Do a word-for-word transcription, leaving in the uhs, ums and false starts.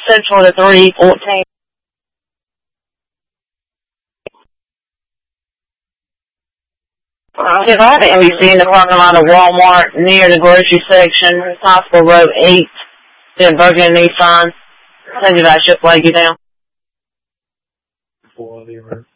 Central to three fourteen. If I haven't we seen the parking lot of Walmart near the grocery section, Hospital Road eight, then Bergen Nissan. Send you that ship flag you down. Before all the